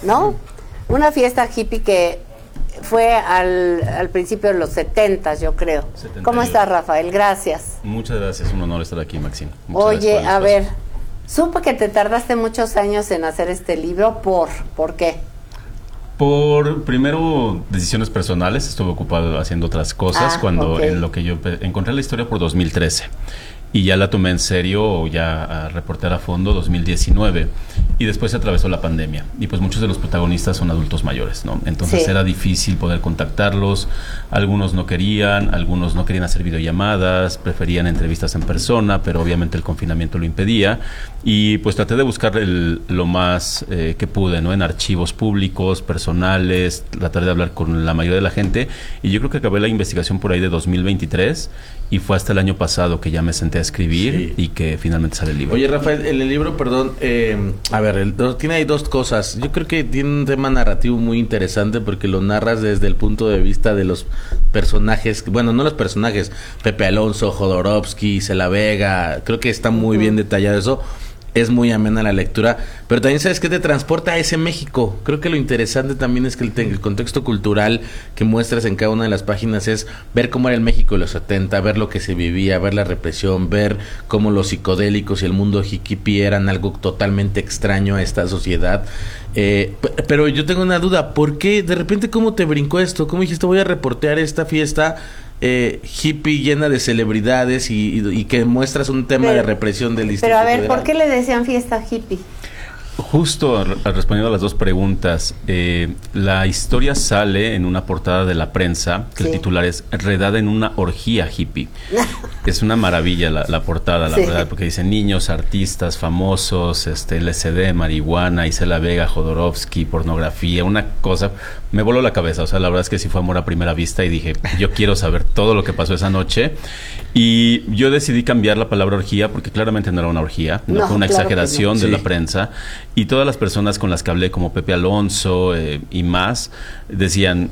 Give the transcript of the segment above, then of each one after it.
¿no? Una fiesta hippie que fue al principio de los 70, yo creo. 72. ¿Cómo estás, Rafael? Gracias. Muchas gracias, un honor estar aquí, Maxine. Muchas Oye, gracias a por el ver, supe que te tardaste muchos años en hacer este libro, ¿por qué? Por, primero, decisiones personales, estuve ocupado haciendo otras cosas cuando en lo que yo encontré la historia por 2013 y ya la tomé en serio, ya a reportar a fondo 2019 y después se atravesó la pandemia y pues muchos de los protagonistas son adultos mayores, ¿no? Entonces era difícil poder contactarlos, algunos no querían hacer videollamadas, preferían entrevistas en persona, pero obviamente el confinamiento lo impedía y pues traté de buscar lo más que pude, ¿no? En archivos públicos, personales, tratar de hablar con la mayoría de la gente y yo creo que acabé la investigación por ahí de 2023 y fue hasta el año pasado que ya me senté a escribir y que finalmente sale el libro. Oye, Rafael, en el libro, perdón, a ver, tiene ahí dos cosas. Yo creo que tiene un tema narrativo muy interesante porque lo narras desde el punto de vista de los personajes, bueno, no los personajes, Pepe Alonso, Jodorowsky, Cela Vega, creo que está muy bien detallado eso. Es muy amena la lectura, pero también sabes que te transporta a ese México. Creo que lo interesante también es que el contexto cultural que muestras en cada una de las páginas es ver cómo era el México de los 70, ver lo que se vivía, ver la represión, ver cómo los psicodélicos y el mundo hippie eran algo totalmente extraño a esta sociedad. Pero yo tengo una duda, ¿por qué de repente cómo te brincó esto? ¿Cómo dijiste voy a reportear esta fiesta hippie llena de celebridades y que muestras un tema de represión del Distrito Pero a ver, Federal? ¿por qué le decían fiesta hippie? Justo respondiendo a las dos preguntas, la historia sale en una portada de la prensa, que el titular es Redada en una orgía hippie. Es una maravilla la portada, la verdad, porque dice niños, artistas, famosos, LSD, marihuana, Cela Vega, Jodorowsky, pornografía, una cosa, me voló la cabeza, o sea, la verdad es que sí fue amor a primera vista y dije, yo quiero saber todo lo que pasó esa noche y yo decidí cambiar la palabra orgía porque claramente no era una orgía, no fue una exageración de la prensa. Y todas las personas con las que hablé, como Pepe Alonso y más, decían,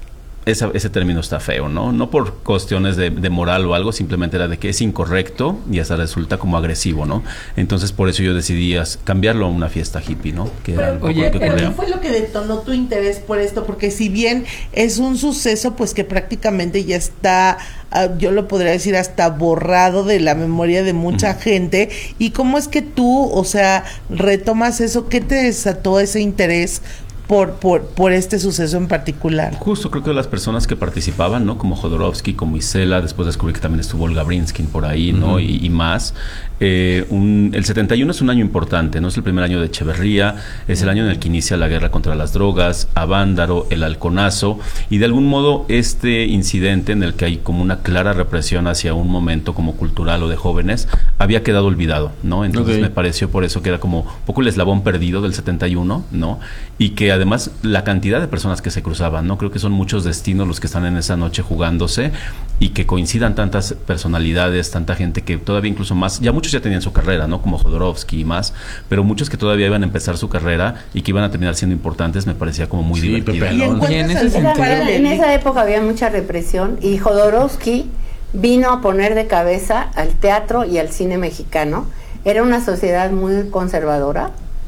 ese término está feo, ¿no? No por cuestiones de moral o algo, simplemente era de que es incorrecto y hasta resulta como agresivo, ¿no? Entonces, por eso yo decidí cambiarlo a una fiesta hippie, ¿no? Que era pero ¿qué fue lo que detonó tu interés por esto? Porque si bien es un suceso, pues que prácticamente ya está, yo lo podría decir, hasta borrado de la memoria de mucha gente. ¿Y cómo es que tú, o sea, retomas eso? ¿Qué te desató ese interés por este suceso en particular? Justo creo que las personas que participaban, ¿no? Como Jodorowsky, como Isela, después descubrí que también estuvo Olga Brinskin por ahí, ¿no? Y más. El 71 es un año importante, ¿no? Es el primer año de Echeverría, es el año en el que inicia la guerra contra las drogas, Avándaro, el Halconazo, y de algún modo este incidente en el que hay como una clara represión hacia un momento como cultural o de jóvenes, había quedado olvidado, ¿no? Entonces me pareció por eso que era como un poco el eslabón perdido del 71, ¿no? Y que además la cantidad de personas que se cruzaban, ¿no? Creo que son muchos destinos los que están en esa noche jugándose y que coincidan tantas personalidades, tanta gente que todavía incluso más, ya muchos ya tenían su carrera, ¿no? Como Jodorowsky y más, pero muchos que todavía iban a empezar su carrera y que iban a terminar siendo importantes, me parecía como muy divertido. En esa época había mucha represión y Jodorowsky vino a poner de cabeza al teatro y al cine mexicano. Era una sociedad muy conservadora.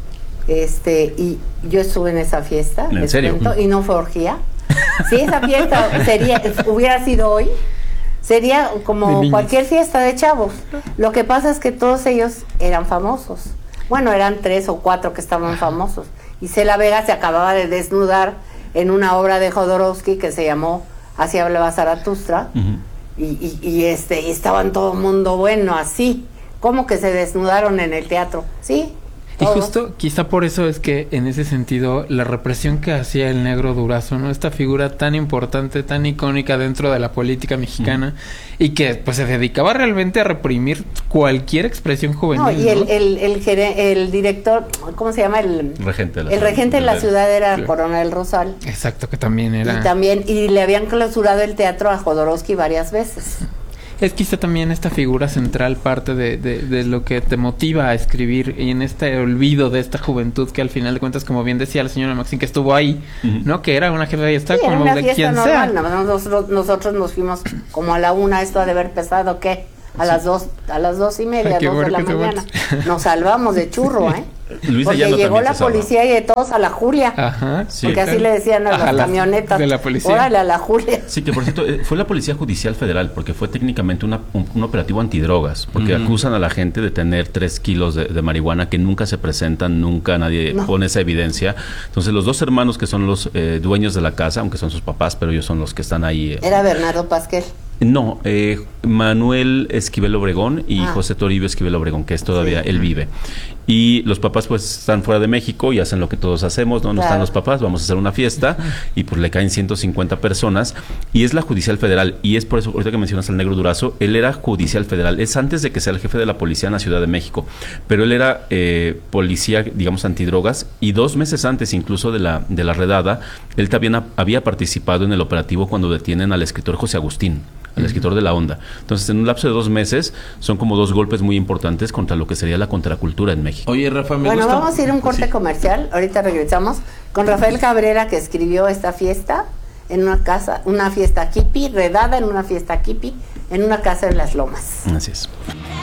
Y yo estuve en esa fiesta, ¿En serio? Y no fue orgía. Si esa fiesta hubiera sido hoy, sería como cualquier fiesta de chavos. Lo que pasa es que todos ellos eran famosos. Bueno, eran 3 o 4 que estaban famosos. Y Cela Vega se acababa de desnudar en una obra de Jodorowsky que se llamó Así hablaba Zaratustra. Y estaban todo el mundo, bueno, así. ¿Cómo que se desnudaron en el teatro? Sí. Y justo quizá por eso es que en ese sentido la represión que hacía el Negro Durazo, ¿no? Esta figura tan importante, tan icónica dentro de la política mexicana y que pues se dedicaba realmente a reprimir cualquier expresión juvenil. No, y el director, ¿cómo se llama? El regente de la ciudad era Coronel Rosal. Exacto, que también era. Y le habían clausurado el teatro a Jodorowsky varias veces. Es quizá también esta figura central parte de lo que te motiva a escribir y en este olvido de esta juventud que al final de cuentas, como bien decía la señora Maxine, que estuvo ahí, ¿no? Que era una fiesta como una de fiesta quien normal, sea. Nosotros nos fuimos como a la 1, esto ha de haber pesado, ¿qué? A las 2:30, 2 de la mañana. Nos salvamos de churro, ¿eh? Luis de porque Llano llegó también la se salva. policía y de todos a la Julia. Ajá. Sí. Porque así le decían a las Ajá, camionetas. de la policía. Órale, a la Julia. Sí, que por cierto, fue la Policía Judicial Federal, porque fue técnicamente un operativo antidrogas, porque acusan a la gente de tener 3 kilos de marihuana que nunca se presentan, nunca nadie pone esa evidencia. Entonces, los dos hermanos que son los dueños de la casa, aunque son sus papás, pero ellos son los que están ahí. Era Bernardo Pasquel. No, Manuel Esquivel Obregón y José Toribio Esquivel Obregón, que es todavía, él vive. Y los papás pues están fuera de México y hacen lo que todos hacemos, ¿no? No están los papás, vamos a hacer una fiesta y pues le caen 150 personas y es la Judicial Federal y es por eso, ahorita que mencionas al Negro Durazo, él era Judicial Federal, es antes de que sea el jefe de la policía en la Ciudad de México, pero él era policía, digamos, antidrogas y 2 meses antes incluso de la redada, él también había participado en el operativo cuando detienen al escritor José Agustín, al escritor de La Onda. Entonces, en un lapso de 2 meses, son como 2 golpes muy importantes contra lo que sería la contracultura en México. Oye, Rafa, me Bueno, gusta. vamos a ir a un corte comercial. Ahorita regresamos con Rafael Cabrera, que escribió esta fiesta en una casa, una fiesta hippie, redada en una fiesta hippie, en una casa en Las Lomas. Así es.